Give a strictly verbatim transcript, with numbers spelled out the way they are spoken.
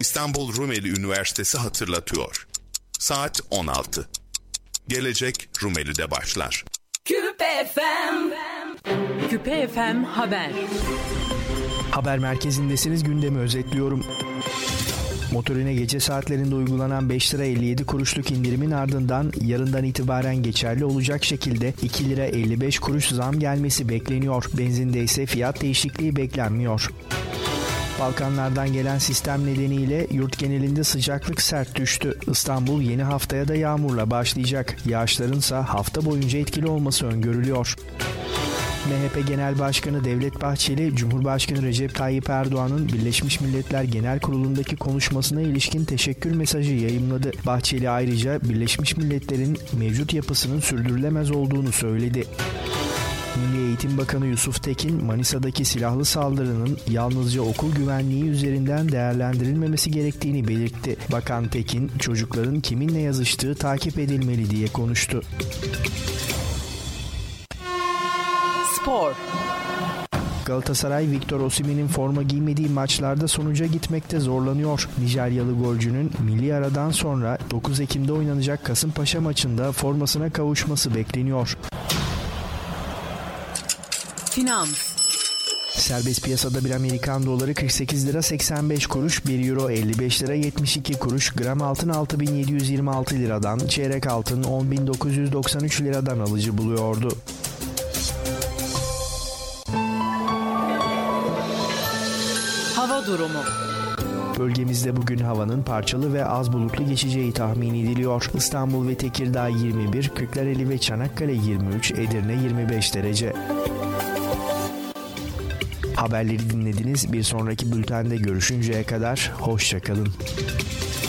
İstanbul Rumeli Üniversitesi hatırlatıyor. Saat on altı. Gelecek Rumeli'de başlar. Küpe F M. Küpe F M Haber. Haber merkezindesiniz, gündemi özetliyorum. Motorine gece saatlerinde uygulanan beş lira elli yedi kuruşluk indirimin ardından yarından itibaren geçerli olacak şekilde iki lira elli beş kuruş zam gelmesi bekleniyor. Benzinde ise fiyat değişikliği beklenmiyor. Balkanlardan gelen sistem nedeniyle yurt genelinde sıcaklık sert düştü. İstanbul yeni haftaya da yağmurla başlayacak. Yağışlarınsa hafta boyunca etkili olması öngörülüyor. M H P Genel Başkanı Devlet Bahçeli, Cumhurbaşkanı Recep Tayyip Erdoğan'ın Birleşmiş Milletler Genel Kurulu'ndaki konuşmasına ilişkin teşekkür mesajı yayımladı. Bahçeli ayrıca Birleşmiş Milletler'in mevcut yapısının sürdürülemez olduğunu söyledi. Milli Eğitim Bakanı Yusuf Tekin, Manisa'daki silahlı saldırının yalnızca okul güvenliği üzerinden değerlendirilmemesi gerektiğini belirtti. Bakan Tekin, çocukların kiminle yazıştığı takip edilmeli diye konuştu. Spor. Galatasaray, Victor Osimhen'in forma giymediği maçlarda sonuca gitmekte zorlanıyor. Nijeryalı golcünün milli aradan sonra dokuz Ekim'de oynanacak Kasımpaşa maçında formasına kavuşması bekleniyor. Finans. Serbest piyasada bir Amerikan doları kırk sekiz lira seksen beş kuruş, bir euro elli beş lira yetmiş iki kuruş, gram altın altı bin yedi yüz yirmi altı liradan, çeyrek altın on bin dokuz yüz doksan üç liradan alıcı buluyordu. Hava durumu. Bölgemizde bugün havanın parçalı ve az bulutlu geçeceği tahmin ediliyor. İstanbul ve Tekirdağ yirmi bir, Kırklareli ve Çanakkale yirmi üç, Edirne yirmi beş derece. Haberleri dinlediniz. Bir sonraki bültende görüşünceye kadar hoşça kalın.